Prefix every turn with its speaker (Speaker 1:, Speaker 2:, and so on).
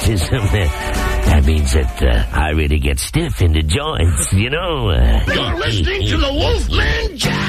Speaker 1: athleticism. That means that I really get stiff in the joints, you know.
Speaker 2: You're listening to the Wolfman Jack.